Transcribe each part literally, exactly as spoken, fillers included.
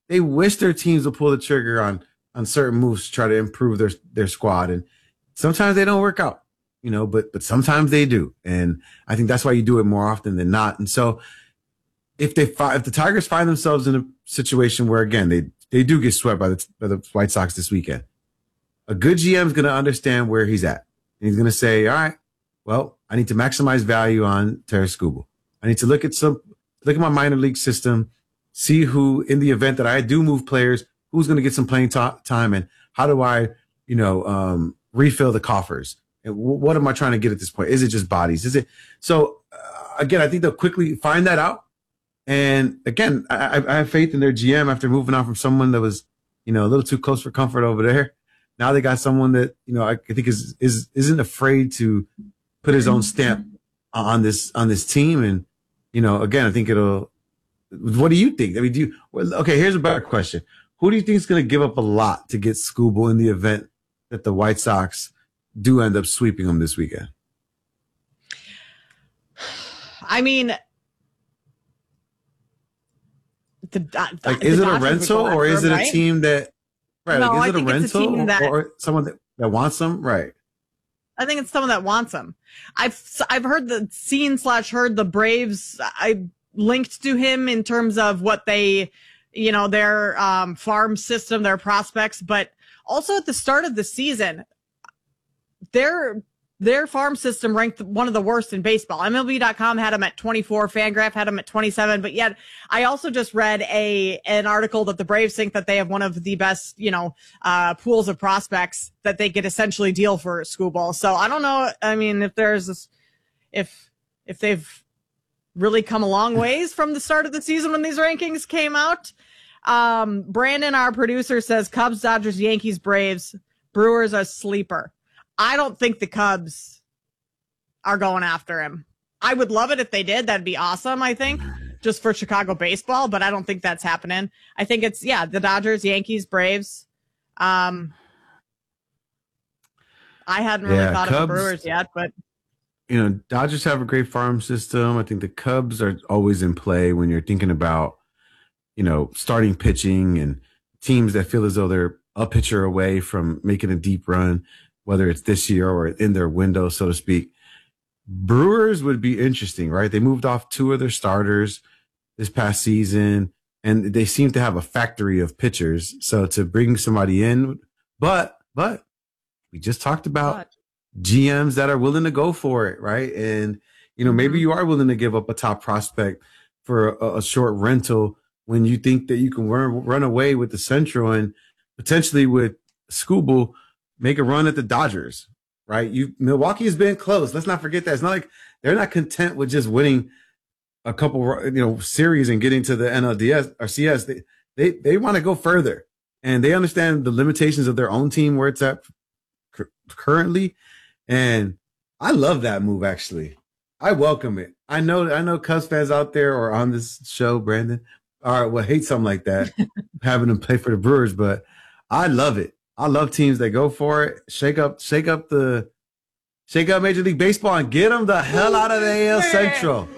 they wish their teams will pull the trigger on on certain moves to try to improve their their squad, and sometimes they don't work out, you know, but but sometimes they do, and I think that's why you do it more often than not. And so, if they fi- if the Tigers find themselves in a situation where again they they do get swept by the by the White Sox this weekend, a good G M is going to understand where he's at, and he's going to say, all right, well, I need to maximize value on Tarik Skubal. I need to look at some look at my minor league system, see who in the event that I do move players, who's going to get some playing t- time, and how do I, you know, um, refill the coffers? And w- what am I trying to get at this point? Is it just bodies? Is it so? Uh, again, I think they'll quickly find that out. And again, I, I have faith in their G M after moving on from someone that was, you know, a little too close for comfort over there. Now they got someone that, you know, I, I think is is isn't afraid to put his own stamp on this on this team. And you know, again, I think it'll. What do you think? I mean, do you? Well, okay, here's a better question. Who do you think is going to give up a lot to get Skubal in the event that the White Sox do end up sweeping them this weekend? I mean, the, the, like, the is it a rental or is it a right? team that, right? No, like, is I it a think it's a rental team that, or, or someone that, that wants them? Right. I think it's someone that wants him. I've I've heard the seen slash heard the Braves. I linked to him in terms of what they, you know, their um, farm system, their prospects, but also at the start of the season, their their farm system ranked one of the worst in baseball. M L B dot com had him at twenty-four, Fangraph had him at twenty-seven, but yet I also just read a an article that the Braves think that they have one of the best, you know, uh, pools of prospects that they could essentially deal for Skubal. So I don't know. I mean, if there's this, if if they've really come a long ways from the start of the season when these rankings came out. Um, Brandon, our producer, says Cubs, Dodgers, Yankees, Braves, Brewers are sleeper. I don't think the Cubs are going after him. I would love it if they did. That'd be awesome, I think, just for Chicago baseball, but I don't think that's happening. I think it's, yeah, the Dodgers, Yankees, Braves. Um, I hadn't really Yeah, thought Cubs, of the Brewers yet, but. You know, Dodgers have a great farm system. I think the Cubs are always in play when you're thinking about, you know, starting pitching and teams that feel as though they're a pitcher away from making a deep run, whether it's this year or in their window, so to speak. Brewers would be interesting, right? They moved off two of their starters this past season, and they seem to have a factory of pitchers. So to bring somebody in, but, but we just talked about But. G Ms that are willing to go for it, right? And, you know, maybe you are willing to give up a top prospect for a, a short rental when you think that you can run, run away with the Central and potentially with Skubal make a run at the Dodgers, right? You Milwaukee has been close. Let's not forget that. It's not like they're not content with just winning a couple, you know, series and getting to the N L D S or C S. They they, they want to go further, and they understand the limitations of their own team where it's at currently. And I love that move, actually. I welcome it. I know I know Cubs fans out there or on this show, Brandon, are will hate something like that, having them play for the Brewers, but I love it. I love teams that go for it, shake up, shake up the, shake up Major League Baseball and get them the hell out of the A L Central.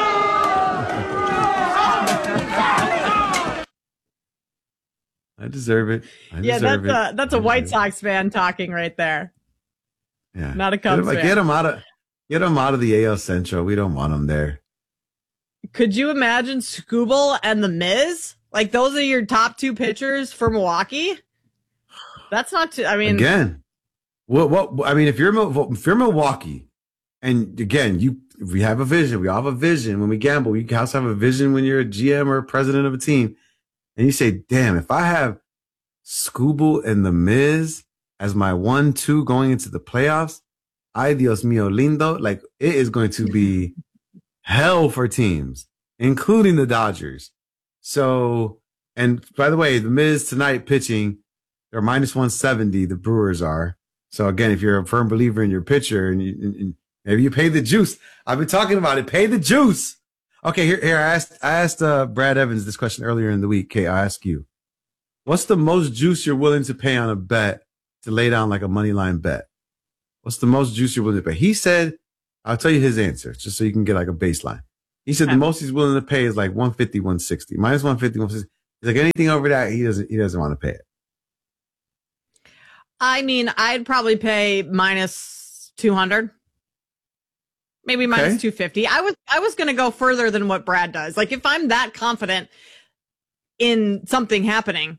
I deserve it. I Yeah, deserve that's it. a that's a White Sox fan talking right there. Yeah, not a Cubs get fan. Get them out of get them out of the A L Central. We don't want them there. Could you imagine Skubal and the Miz? Like those are your top two pitchers for Milwaukee. That's not too, I mean, again, what, what, I mean, if you're, if you're Milwaukee and again, you, we have a vision, we all have a vision when we gamble, you also have a vision when you're a G M or a president of a team and you say, damn, if I have Skubal and the Miz as my one, two going into the playoffs, ay Dios mío lindo, like it is going to be hell for teams, including the Dodgers. So, and by the way, the Miz tonight pitching, they're minus one seventy, the Brewers are. So again, if you're a firm believer in your pitcher and, you, and maybe you pay the juice. I've been talking about it. Pay the juice. Okay, here, here. I asked, I asked uh, Brad Evans this question earlier in the week. Kay, I ask you, what's the most juice you're willing to pay on a bet to lay down like a money line bet? What's the most juice you're willing to pay? He said, I'll tell you his answer just so you can get like a baseline. He said the most he's willing to pay is like one fifty, one sixty, minus one fifty, one sixty. He's like, anything over that, he doesn't he doesn't want to pay it. I mean, I'd probably pay minus two hundred. Maybe minus okay. two fifty. I was I was going to go further than what Brad does. Like, if I'm that confident in something happening,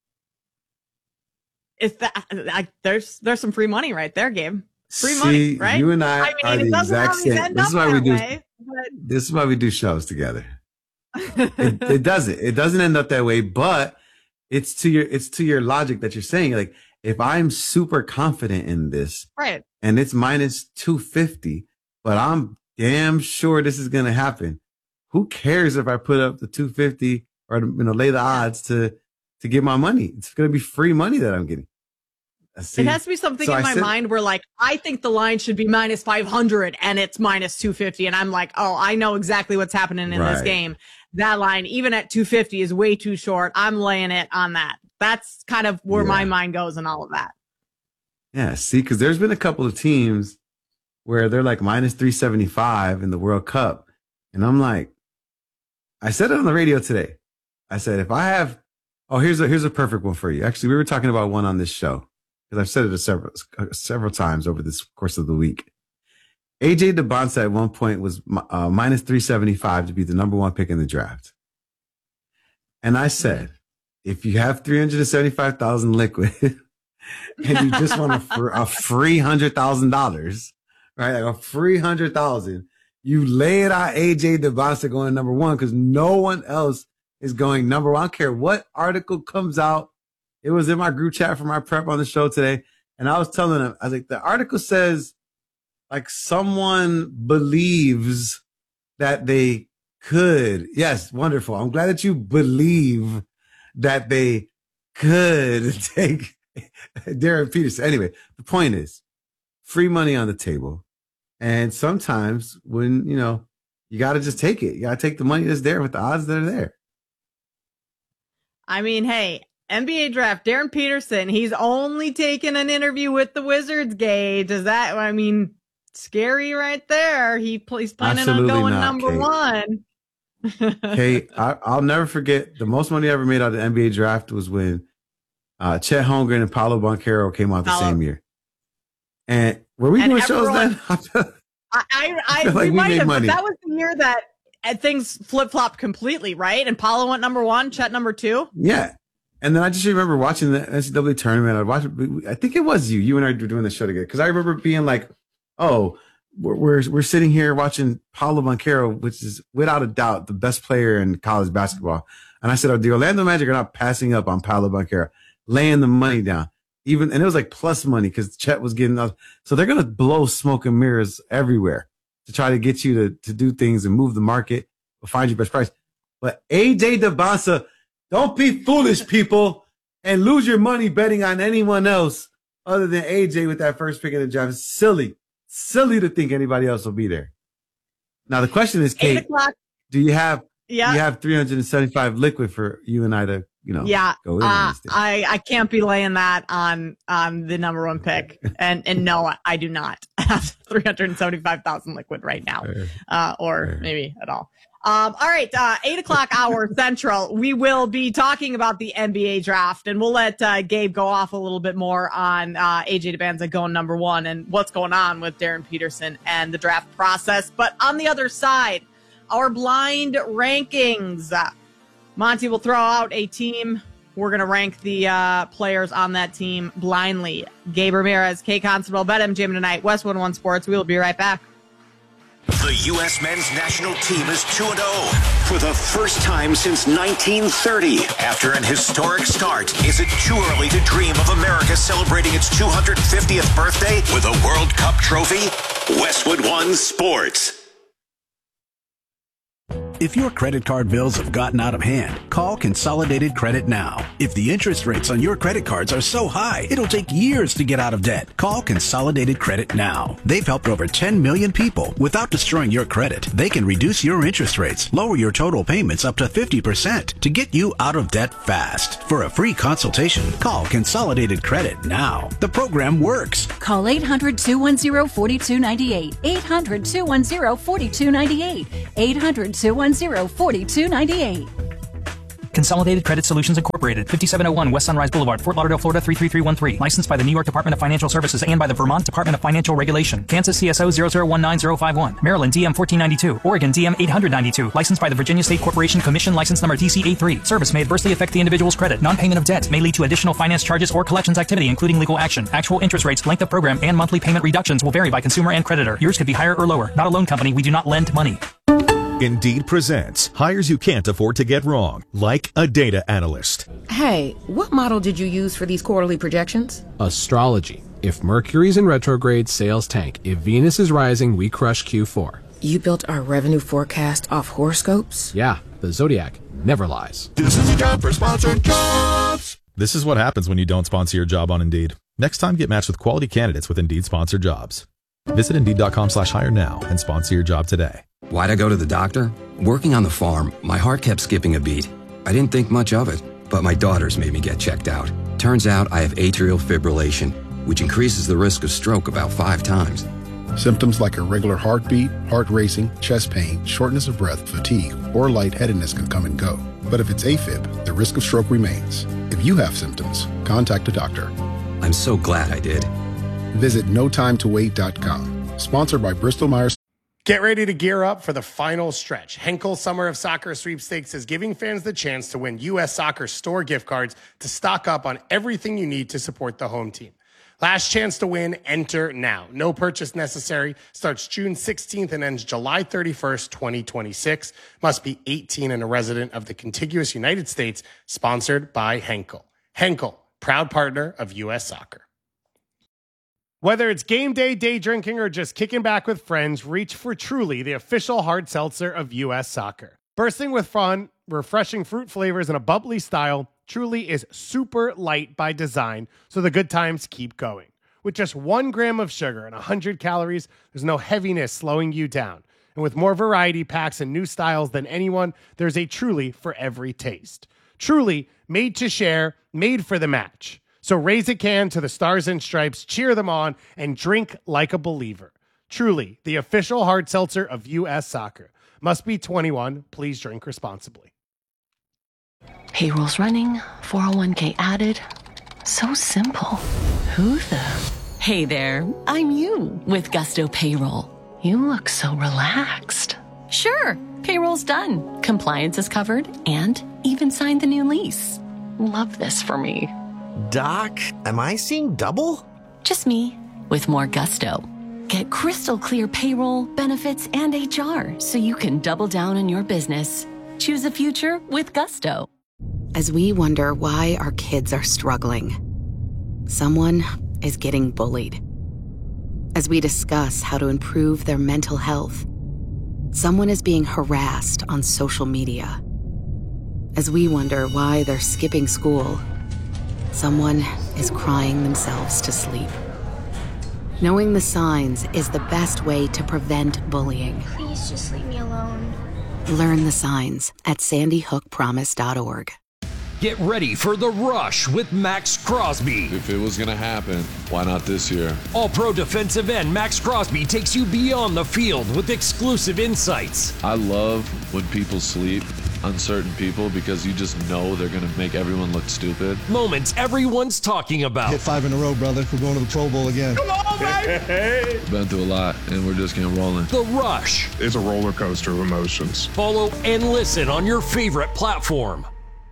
if that I, there's there's some free money right there, Gabe. Free See, money, right? You and I, I mean, are the exact same. This is why we do. Way, but... This is why we do shows together. it, it doesn't. It doesn't end up that way, but it's to your it's to your logic that you're saying. Like, if I'm super confident in this, right, and it's minus two fifty, but I'm damn sure this is going to happen. Who cares if I put up the two fifty or, you know, lay the odds to to get my money? It's going to be free money that I'm getting. See? It has to be something so in I my said, mind where, like, I think the line should be minus five hundred and it's minus two fifty. And I'm like, oh, I know exactly what's happening in right. this game. That line, even at two fifty, is way too short. I'm laying it on that. That's kind of where yeah. my mind goes and all of that. Yeah, see, because there's been a couple of teams where they're like minus three seventy-five in the World Cup. And I'm like, I said it on the radio today. I said, if I have, oh, here's a, here's a perfect one for you. Actually, we were talking about one on this show, because I've said it a several, several times over this course of the week. A J DeBonsa at one point was uh, minus three seventy-five to be the number one pick in the draft. And I said, if you have three hundred seventy-five thousand liquid and you just want a, a free one hundred thousand dollars, right? Like a free one hundred thousand dollars, you lay it on A J DeBonsa going number one because no one else is going number one. I don't care what article comes out. It was in my group chat for my prep on the show today. And I was telling them, I was like, the article says, like, someone believes that they could. Yes, wonderful. I'm glad that you believe that they could take Darren Peterson. Anyway, the point is, free money on the table. And sometimes when, you know, you got to just take it. You got to take the money that's there with the odds that are there. I mean, hey, N B A draft, Darren Peterson, he's only taken an interview with the Wizards, Gage. Does that, I mean, scary right there. He, he's planning Absolutely on going not, number Kate. one. Kate, I, I'll never forget the most money I ever made out of the N B A draft was when uh, Chet Holmgren and Paolo Banchero came out the Paolo. same year. And were we and doing everyone, shows then? I, I, I, I like we, we might have, money. But that was the year that things flip-flopped completely, right? And Paolo went number one, Chet number two. Yeah. And then I just remember watching the N C double A tournament. I'd watch it. I think it was you. You and I were doing the show together. Because I remember being like, oh, we're, we're we're sitting here watching Paolo Banchero, which is without a doubt the best player in college basketball. And I said, oh, the Orlando Magic are not passing up on Paolo Banchero, laying the money down. Even, and it was like plus money because Chet was getting us. So they're going to blow smoke and mirrors everywhere to try to get you to, to do things and move the market or find your best price. But A J DeBonsa, don't be foolish, people, and lose your money betting on anyone else other than A J with that first pick in the draft. It's silly. Silly to think anybody else will be there. Now, the question is, Kate, do you have, yeah. do you have three hundred seventy-five liquid for you and I to, you know, yeah, go in uh, on this thing? I, I can't be laying that on, on the number one pick. and, and no, I do not have three hundred seventy-five thousand liquid right now, uh, or maybe at all. Um, all right, uh, eight o'clock hour Central. We will be talking about the N B A draft, and we'll let uh, Gabe go off a little bit more on uh, A J DeBonsa going number one and what's going on with Darren Peterson and the draft process. But on the other side, our blind rankings. Uh, Monty will throw out a team. We're going to rank the uh, players on that team blindly. Gabe Ramirez, Kate Constable, BetMGM tonight, West one oh one Sports. We will be right back. The U S men's national team is two and oh for the first time since nineteen thirty. After an historic start, is it too early to dream of America celebrating its two hundred fiftieth birthday with a World Cup trophy? Westwood One Sports. If your credit card bills have gotten out of hand, call Consolidated Credit now. If the interest rates on your credit cards are so high, it'll take years to get out of debt. Call Consolidated Credit now. They've helped over ten million people without destroying your credit. They can reduce your interest rates, lower your total payments up to fifty percent to get you out of debt fast. For a free consultation, call Consolidated Credit now. The program works. Call eight hundred, two one zero, four two nine eight. eight hundred, two one zero, four two nine eight. eight hundred, two one zero, four two nine eight. Consolidated Credit Solutions Incorporated, fifty-seven oh one West Sunrise Boulevard, Fort Lauderdale, Florida three three three one three. Licensed by the New York Department of Financial Services and by the Vermont Department of Financial Regulation. Kansas C S O zero zero one nine zero five one. Maryland D M fourteen ninety-two. Oregon D M eight hundred ninety-two. Licensed by the Virginia State Corporation Commission, license number D C A three. Service may adversely affect the individual's credit. Non-payment of debt may lead to additional finance charges or collections activity, including legal action. Actual interest rates, length of program, and monthly payment reductions will vary by consumer and creditor. Yours could be higher or lower. Not a loan company. We do not lend money. Indeed presents hires you can't afford to get wrong, like a data analyst. Hey, what model did you use for these quarterly projections? Astrology. If Mercury's in retrograde, sales tank. If Venus is rising, we crush Q four. You built our revenue forecast off horoscopes? Yeah, the Zodiac never lies. This is a job for sponsored jobs. This is what happens when you don't sponsor your job on Indeed. Next time, get matched with quality candidates with Indeed sponsored jobs. Visit Indeed.com slash hire now and sponsor your job today. Why'd I go to the doctor? Working on the farm, my heart kept skipping a beat. I didn't think much of it, but my daughters made me get checked out. Turns out I have atrial fibrillation, which increases the risk of stroke about five times. Symptoms like irregular heartbeat, heart racing, chest pain, shortness of breath, fatigue, or lightheadedness can come and go. But if it's AFib, the risk of stroke remains. If you have symptoms, contact a doctor. I'm so glad I did. Visit no time to wait dot com. Sponsored by Bristol Myers. Get ready to gear up for the final stretch. Henkel Summer of Soccer Sweepstakes is giving fans the chance to win U S Soccer store gift cards to stock up on everything you need to support the home team. Last chance to win, enter now. No purchase necessary. Starts June sixteenth and ends July thirty-first, twenty twenty-six. Must be eighteen and a resident of the contiguous United States. Sponsored by Henkel. Henkel, proud partner of U S Soccer. Whether it's game day, day drinking, or just kicking back with friends, reach for Truly, the official hard seltzer of U S Soccer. Bursting with fun, refreshing fruit flavors, and a bubbly style, Truly is super light by design, so the good times keep going. With just one gram of sugar and one hundred calories, there's no heaviness slowing you down. And with more variety packs and new styles than anyone, there's a Truly for every taste. Truly, made to share, made for the match. So raise a can to the Stars and Stripes, cheer them on, and drink like a believer. Truly, the official hard seltzer of U S Soccer. Must be twenty-one. Please drink responsibly. Payroll's running, four oh one k added. So simple. Who the? Hey there, I'm you with Gusto Payroll. You look so relaxed. Sure, payroll's done. Compliance is covered and even signed the new lease. Love this for me. Doc, am I seeing double? Just me, with more gusto. Get crystal clear payroll, benefits, and H R so you can double down on your business. Choose a future with gusto. As we wonder why our kids are struggling, someone is getting bullied. As we discuss how to improve their mental health, someone is being harassed on social media. As we wonder why they're skipping school, someone is crying themselves to sleep. Knowing the signs is the best way to prevent bullying. Please just leave me alone. Learn the signs at sandy hook promise dot org. Get ready for The Rush with Max Crosby. If it was going to happen, why not this year? All-pro defensive end Max Crosby takes you beyond the field with exclusive insights. I love when people sleep on certain people because you just know they're going to make everyone look stupid. Moments everyone's talking about. Hit five in a row, brother. We're going to the Pro Bowl again. Come on, baby! Been through a lot, and we're just getting rolling. The Rush. It's a roller coaster of emotions. Follow and listen on your favorite platform.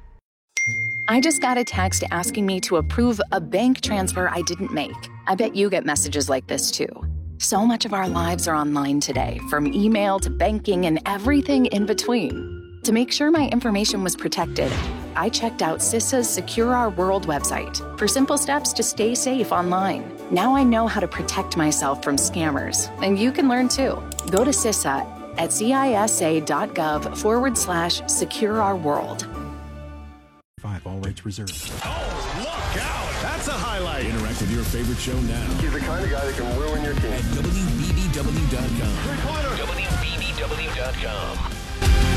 I just got a text asking me to approve a bank transfer I didn't make. I bet you get messages like this too. So much of our lives are online today, from email to banking and everything in between. To make sure my information was protected, I checked out CISA's Secure Our World website for simple steps to stay safe online. Now I know how to protect myself from scammers, and you can learn too. Go to CISA at cisa.gov forward slash secure our world. Five, all rights reserved. Oh, look out! That's a highlight. Interact with your favorite show now. He's the kind of guy that can ruin your team. At W B B W dot com. Three-pointer. W B B W dot com.